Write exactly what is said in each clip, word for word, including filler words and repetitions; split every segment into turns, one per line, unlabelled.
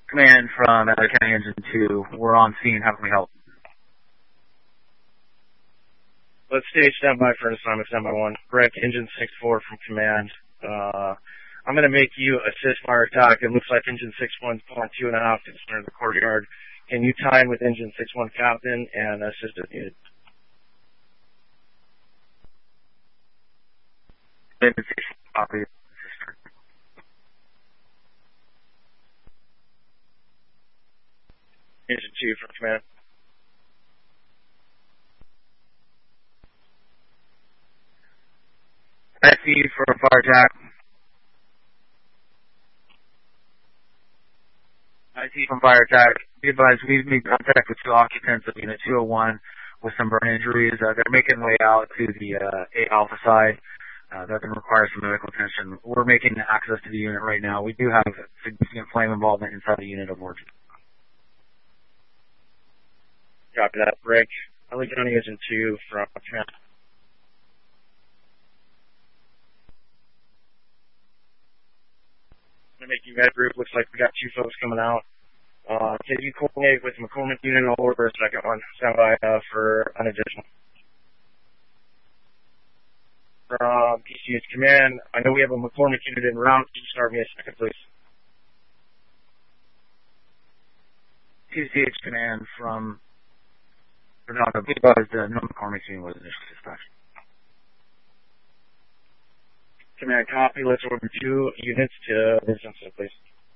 Command from L A County Engine two. We're on scene. How can we help?
Let's stage standby for an assignment standby one. Break Engine six four from Command. Uh, I'm going to make you assist fire attack. It looks like Engine six one's pulling two and a half to the center of the courtyard. Can you tie in with Engine six one Captain and assist if needed?
Copy.
Engine two from Command.
I see for a fire attack. I see from fire attack. Be advised, we've made contact with two occupants of Unit two oh one with some burn injuries. Uh, they're making their way out to the uh, A Alpha side. Uh, they're going to require some medical attention. We're making access to the unit right now. We do have significant flame involvement inside the unit of origin.
Copy that. Break. L A County Engine two from Command. Make you med group. Looks like we got two folks coming out. Uh, can you coordinate with McCormick unit? I'll order a second one. Stand by uh, for an additional. From P C H Command, I know we have a McCormick unit en route. Can you start me a second, please?
P C H Command from Fernando. Be advised, uh, no McCormick unit was initially dispatched.
Command copy. Let's order two units to Vincent, please.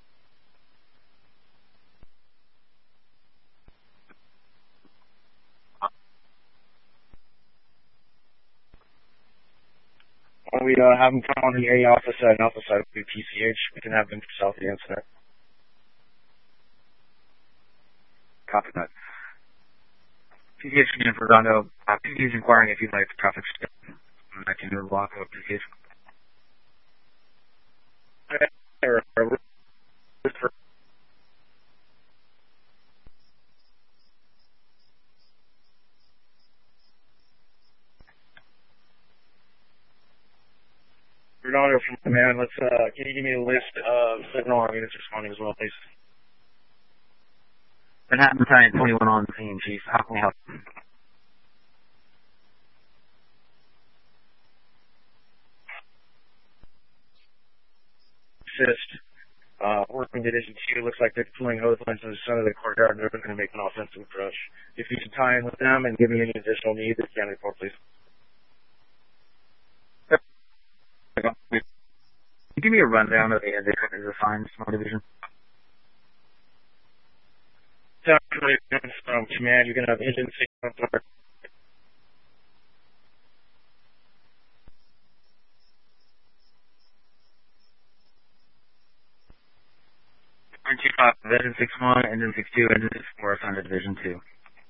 When we uh, have them come on the A Alpha side and Alpha side will be P C H, we can have them south of the incident.
Copy that. P C H Command for Redondo. Uh, P C H is inquiring if you'd like the traffic stop. I can block up P C H.
Redondo from Command, let's, uh, can you give me a list of signal arm units responding as well, please?
Manhattan Battalion twenty-one on scene, Chief. How can we help?
Assist. Uh, working Division two, looks like they're pulling hose lines in the center of the courtyard and they're going to make an offensive approach. If you can tie in with them and give me any additional needs, if you can report, please.
Can you give me a rundown of the different assigned small division?
From Command, you're going to have Engine six one four.
two five, Engine six one, Engine six two, Engine six four assigned to Division two.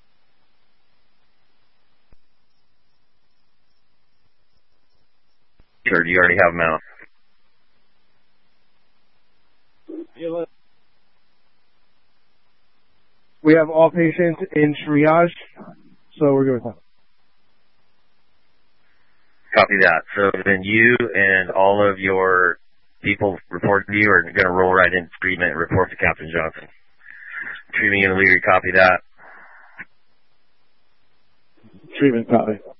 Sure, do you already have them out?
Yeah,
we have all patients in triage, so we're good with that.
Copy that. So then you and all of your people reporting to you are going to roll right into treatment and report to Captain Johnson. Treatment and Leary, copy that.
Treatment, copy.